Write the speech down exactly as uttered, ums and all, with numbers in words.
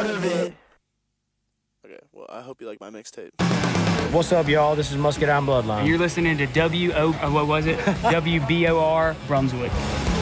part of it. Okay, well, I hope you like my mixtape. What's up, y'all? This is Musket Down Bloodline. And you're listening to W O, uh, what was it? W B O R Brunswick.